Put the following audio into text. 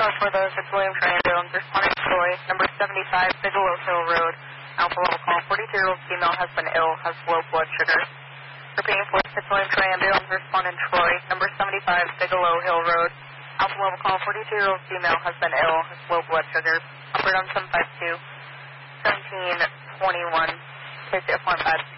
for the Fitz William Train ambulance responding to Troy, number 75, Bigelow Hill Road. Alpha level call, 42-year-old female has been ill, has low blood sugar. Repeating for Fitz William Train ambulance responding to Troy, number 75, Bigelow Hill Road. Alpha level call, 42-year-old female has been ill, has low blood sugar. Upward on 752, 1721, take the F15.